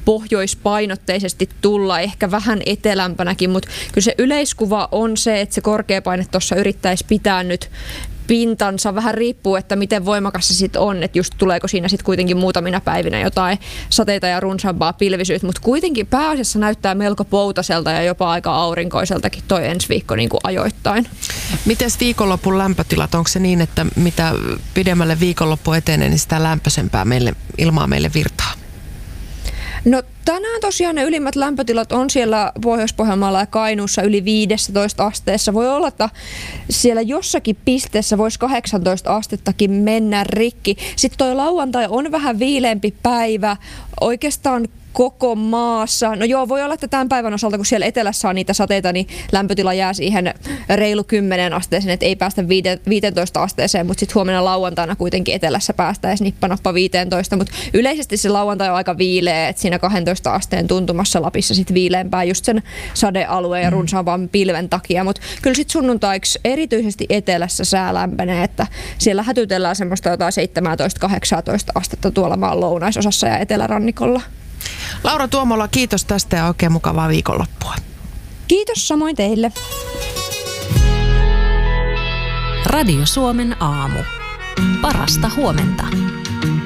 pohjoispainotteisesti tulla, ehkä vähän etelämpänäkin, mutta kyllä se yleiskuva on se, että se korkeapaine tuossa yrittäisi pitää nyt pintansa. Vähän riippuu, että miten voimakas se sitten on, että just tuleeko siinä sitten kuitenkin muutamina päivinä jotain sateita ja runsaampaa pilvisyyttä, mutta kuitenkin pääasiassa näyttää melko poutaselta ja jopa aika aurinkoiseltakin toi ensi viikko niin kuin ajoittain. Mites viikonlopun lämpötilat? Onko se niin, että mitä pidemmälle viikonloppu etenee, niin sitä lämpöisempää ilmaa meille virtaa? No tänään tosiaan ne ylimmät lämpötilat on siellä Pohjois-Pohjanmaalla ja Kainuussa yli 15 asteessa. Voi olla, että siellä jossakin pisteessä voisi 18 astettakin mennä rikki. Sitten toi lauantai on vähän viileämpi päivä. Oikeastaan koko maassa. No joo, voi olla, että tämän päivän osalta, kun siellä etelässä on niitä sateita, niin lämpötila jää siihen reilu 10 asteeseen, että ei päästä 15 asteeseen, mutta sitten huomenna lauantaina kuitenkin etelässä päästäisiin nippanappa 15, mutta yleisesti se lauantai on aika viileä, että siinä 12 asteen tuntumassa Lapissa sitten viileämpää just sen sadealueen ja runsaavan pilven takia, mutta kyllä sitten sunnuntaiksi erityisesti etelässä sää lämpenee, että siellä hätytellään semmoista jotain 17-18 astetta tuolla maan lounaisosassa ja etelärannikolla. Laura Tuomola, kiitos tästä ja oikein mukavaa viikonloppua. Kiitos samoin teille. Radio Suomen aamu. Parasta huomenta.